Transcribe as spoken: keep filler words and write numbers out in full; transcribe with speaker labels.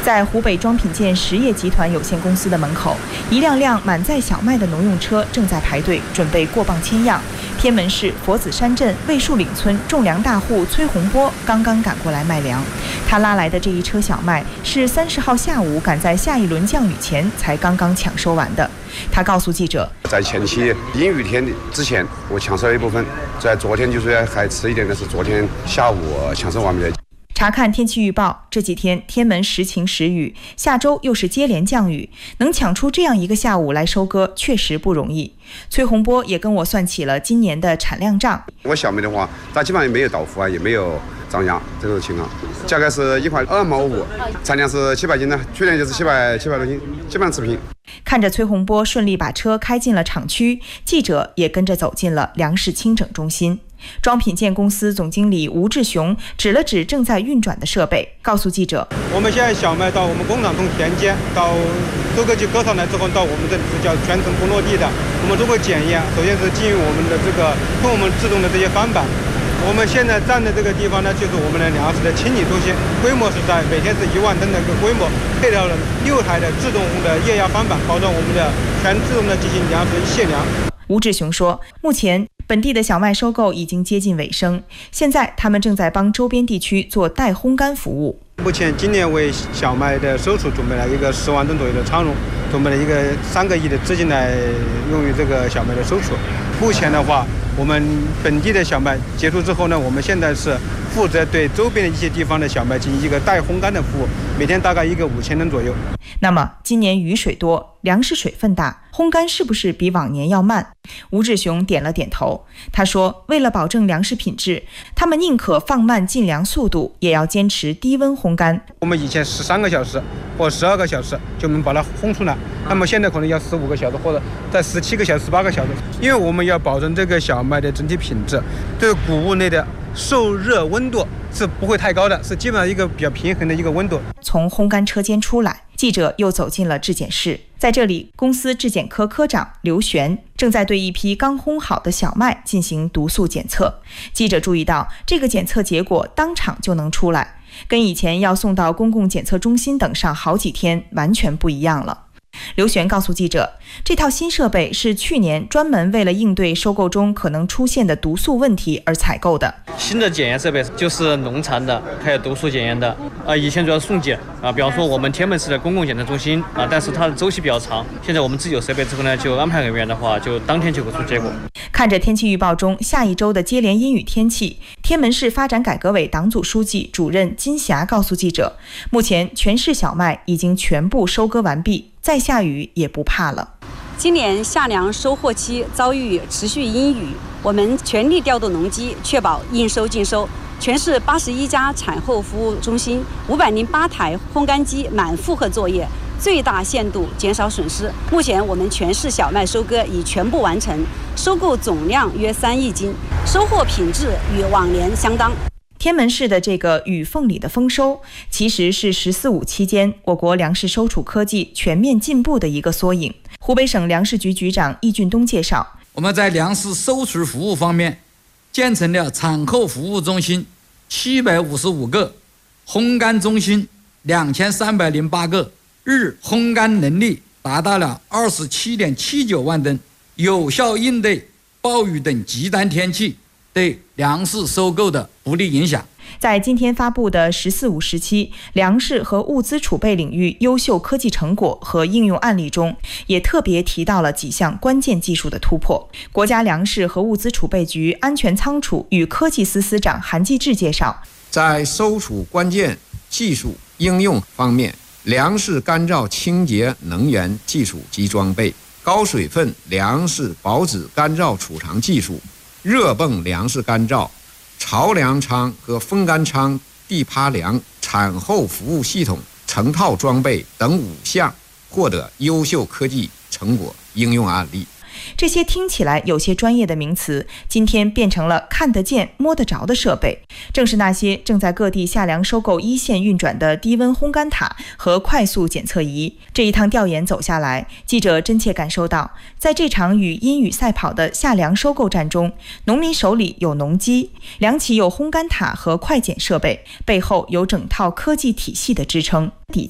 Speaker 1: 在湖北装品建实业集团有限公司的门口，一辆辆满载小麦的农用车正在排队，准备过磅签样。天门市佛子山镇魏树岭村种粮大户崔洪波刚刚赶过来卖粮，他拉来的这一车小麦是三十号下午赶在下一轮降雨前才刚刚抢收完的。他告诉记者，
Speaker 2: 在前期阴雨天之前，我抢收了一部分，在昨天就是还迟一点的是昨天下午抢收完毕的。
Speaker 1: 查看天气预报，这几天天门时晴时雨，下周又是接连降雨，能抢出这样一个下午来收割确实不容易。崔洪波也跟我算起了今年的产量账。
Speaker 2: 我小麦的话，它基本上也没有倒伏啊，也没有涨价这种情况，价格是一块二毛五，产量是七百斤呢，去年就是七百七百多斤，基本上持平。
Speaker 1: 看着崔洪波顺利把车开进了厂区，记者也跟着走进了粮食清整中心。装品建公司总经理吴志雄指了指正在运转的设备，告诉记者，
Speaker 3: 我们现在小麦到我们工厂从田间到收割机割上来之后，到我们这里是叫全程不落地的，我们如何检验？首先是基于我们的这个跟我们制动的这些翻板。我们现在站的这个地方呢，就是我们的粮食的清理中心，规模是在每天是一万吨的一个规模，配套了六台的自动的液压翻板，保证我们的全自动的进行粮食卸粮。
Speaker 1: 吴志雄说，目前本地的小麦收购已经接近尾声，现在他们正在帮周边地区做代烘干服务。
Speaker 3: 目前今年为小麦的收储准备了一个十万吨左右的仓容，准备了一个三个亿的资金来用于这个小麦的收储。目前的话，我们本地的小麦结束之后呢，我们现在是负责对周边的一些地方的小麦进行一个代烘干的服务，每天大概一个五千吨左右。
Speaker 1: 那么今年雨水多，粮食水分大，烘干是不是比往年要慢？吴志雄点了点头。他说，为了保证粮食品质，他们宁可放慢进粮速度，也要坚持低温烘干。
Speaker 3: 我们以前十三个小时或十二个小时就能把它烘出来，那么现在可能要十五个小时或者在十七个小时、十八个小时，因为我们要保证这个小麦的整体品质，这个谷物内的受热温度是不会太高的，是基本上一个比较平衡的一个温度。
Speaker 1: 从烘干车间出来，记者又走进了质检室，在这里，公司质检科科长刘璇正在对一批刚烘好的小麦进行毒素检测。记者注意到，这个检测结果当场就能出来，跟以前要送到公共检测中心等上好几天完全不一样了。刘璇告诉记者，这套新设备是去年专门为了应对收购中可能出现的毒素问题而采购的。
Speaker 4: 新的检验设备就是农残的，还有毒素检验的。呃，以前主要是送检啊，比方说我们天门市的公共检测中心啊，但是它的周期比较长。现在我们自己有设备之后呢，就安排人员的话，就当天就会出结果。
Speaker 1: 看着天气预报中下一周的接连阴雨天气，天门市发展改革委党组书记、主任金霞告诉记者，目前全市小麦已经全部收割完毕，再下雨也不怕了。
Speaker 5: 今年夏粮收获期遭遇持续阴雨，我们全力调动农机，确保应收尽收。全市八十一家产后服务中心，五百零八台烘干机满负荷作业，最大限度减少损失。目前我们全市小麦收割已全部完成，收购总量约三亿斤，收获品质与往年相当。
Speaker 1: 天门市的这个雨缝里的丰收，其实是“十四五”期间我国粮食收储科技全面进步的一个缩影。湖北省粮食局局长易俊东介绍，
Speaker 6: 我们在粮食收储服务方面，建成了产后服务中心七百五十五个，烘干中心两千三百零八个，日烘干能力达到了二十七点七九万吨，有效应对暴雨等极端天气对粮食收购的不利影响。
Speaker 1: 在今天发布的“十四五”时期粮食和物资储备领域优秀科技成果和应用案例中，也特别提到了几项关键技术的突破。国家粮食和物资储备局安全仓储与科技司司长韩继志介绍，
Speaker 7: 在收储关键技术应用方面，粮食干燥清洁能源技术及装备、高水分粮食保质干燥储藏技术、热泵粮食干燥、潮粮仓和风干仓地趴粮产后服务系统成套装备等五项获得优秀科技成果应用案例。
Speaker 1: 这些听起来有些专业的名词，今天变成了看得见摸得着的设备，正是那些正在各地夏粮收购一线运转的低温烘干塔和快速检测仪。这一趟调研走下来，记者真切感受到，在这场与阴雨赛跑的夏粮收购战中，农民手里有农机，粮企有烘干塔和快检设备，背后有整套科技体系的支撑。底